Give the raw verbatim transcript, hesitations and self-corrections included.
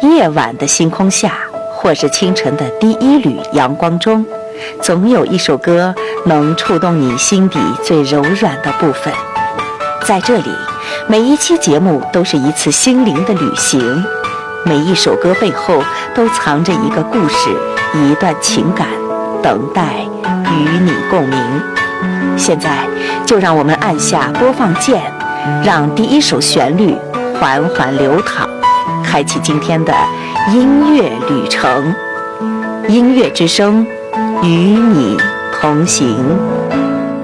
夜晚的星空下，或是清晨的第一缕阳光中，总有一首歌能触动你心底最柔软的部分。在这里，每一期节目都是一次心灵的旅行，每一首歌背后都藏着一个故事，一段情感，等待与你共鸣。现在就让我们按下播放键，让第一首旋律缓缓流淌，开启今天的音乐旅程。音乐之声，与你同行。